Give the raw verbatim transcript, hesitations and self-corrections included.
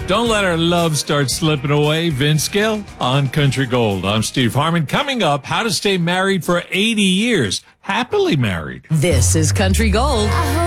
Don't let our love start slipping away. Vince Gill on Country Gold. I'm Steve Harmon. Coming up, how to stay married for eighty years. Happily married. This is Country Gold.